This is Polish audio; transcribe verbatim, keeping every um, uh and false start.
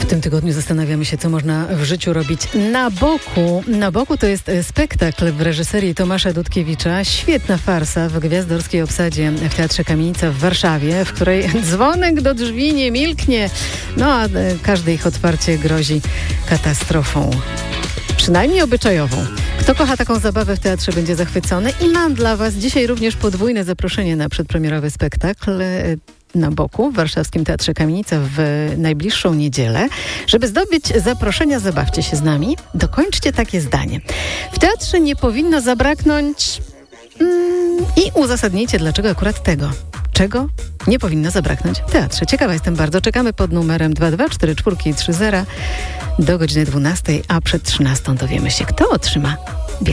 tym tygodniu zastanawiamy się, co można w życiu robić na boku. Na boku to jest spektakl w reżyserii Tomasza Dudkiewicza. Świetna farsa w gwiazdorskiej obsadzie w Teatrze Kamienica w Warszawie, w której dzwonek do drzwi nie milknie. No a każde ich otwarcie grozi katastrofą. Przynajmniej obyczajową. Kto kocha taką zabawę w teatrze, będzie zachwycony. I mam dla Was dzisiaj również podwójne zaproszenie na przedpremierowy spektakl na boku w Warszawskim Teatrze Kamienica w najbliższą niedzielę. Żeby zdobyć zaproszenia, zabawcie się z nami. Dokończcie takie zdanie. W teatrze nie powinno zabraknąć mm, i uzasadnijcie, dlaczego akurat tego. Czego nie powinno zabraknąć w teatrze. Ciekawa jestem bardzo. Czekamy pod numerem dwa dwa cztery cztery trzy zero do godziny dwunastej, a przed trzynastą dowiemy się, kto otrzyma